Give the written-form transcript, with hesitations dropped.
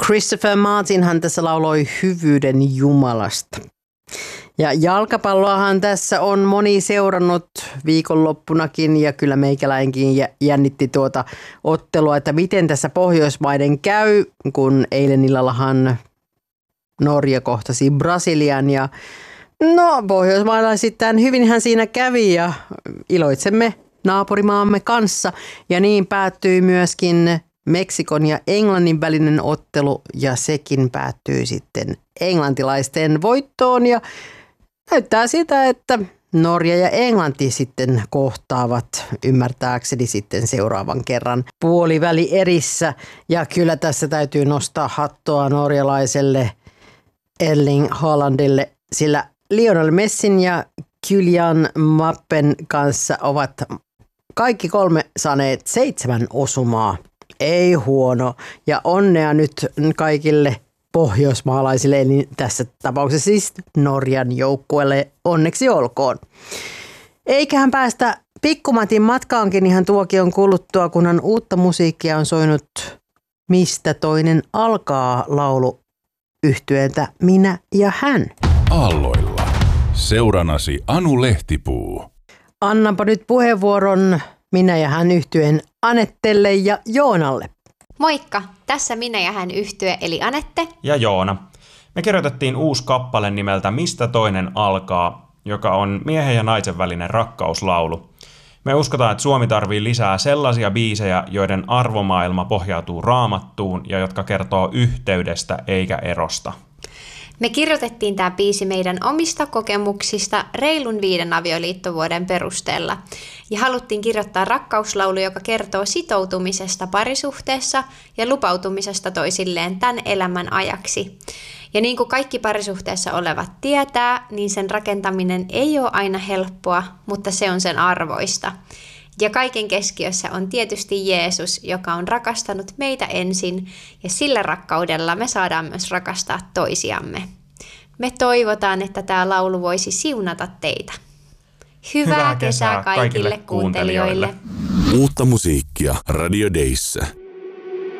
Christopher Martinhan tässä lauloi hyvyyden Jumalasta. Ja jalkapalloahan tässä on moni seurannut viikonloppunakin ja kyllä meikäläinkin jännitti tuota ottelua, että miten tässä Pohjoismaiden käy, kun eilen illallahan Norja kohtasi Brasilian ja no pohjoismaalaisittain hyvinhän siinä kävi ja iloitsemme naapurimaamme kanssa ja niin päättyi myöskin Meksikon ja Englannin välinen ottelu ja sekin päättyi sitten englantilaisten voittoon ja näyttää sitä, että Norja ja Englanti sitten kohtaavat ymmärtääkseni sitten seuraavan kerran puoliväli erissä ja kyllä tässä täytyy nostaa hattua norjalaiselle Erling Haalandille, sillä Lionel Messin ja Kylian Mbappen kanssa ovat kaikki kolme saaneet 7 osumaa. Ei huono. Ja onnea nyt kaikille pohjoismaalaisille, eli tässä tapauksessa siis Norjan joukkueelle onneksi olkoon. Eiköhän päästä Pikkumatin matkaankin ihan tuokion kuluttua, kunhan uutta musiikkia on soinut Mistä toinen alkaa laulu yhtyeeltä Minä ja hän. Aalloilla. Seuranasi Anu Lehtipuu. Annanpa nyt puheenvuoron Minä ja hän -yhtyeen Anettelle ja Joonalle. Moikka, tässä Minä ja hän -yhtye eli Anette ja Joona. Me kirjoitettiin uusi kappale nimeltä Mistä toinen alkaa, joka on miehen ja naisen välinen rakkauslaulu. Me uskotaan, että Suomi tarvii lisää sellaisia biisejä, joiden arvomaailma pohjautuu Raamattuun ja jotka kertoo yhteydestä eikä erosta. Me kirjoitettiin tämä biisi meidän omista kokemuksista reilun 5 avioliittovuoden perusteella. Ja haluttiin kirjoittaa rakkauslaulu, joka kertoo sitoutumisesta parisuhteessa ja lupautumisesta toisilleen tämän elämän ajaksi. Ja niin kuin kaikki parisuhteessa olevat tietää, niin sen rakentaminen ei ole aina helppoa, mutta se on sen arvoista. Ja kaiken keskiössä on tietysti Jeesus, joka on rakastanut meitä ensin, ja sillä rakkaudella me saadaan myös rakastaa toisiamme. Me toivotaan, että tämä laulu voisi siunata teitä. Hyvää kesää kaikille kuuntelijoille. Uutta musiikkia Radio Dayssä.